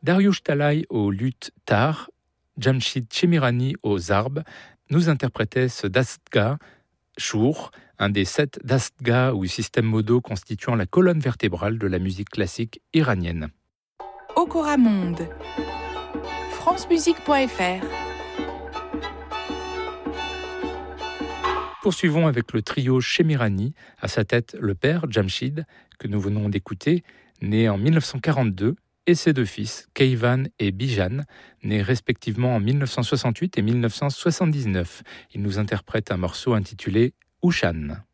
Dariush Talai au luth tar, Jamshid Chemirani au zarb nous interprétaient ce dastgah, Shur, un des 7 dastgahs ou systèmes modaux constituant la colonne vertébrale de la musique classique iranienne. Okora Monde, francemusique.fr. Poursuivons avec le trio Chemirani, à sa tête le père Jamshid, que nous venons d'écouter, né en 1942, et ses 2 fils, Keyvan et Bijan, nés respectivement en 1968 et 1979. Ils nous interprètent un morceau intitulé Ushan.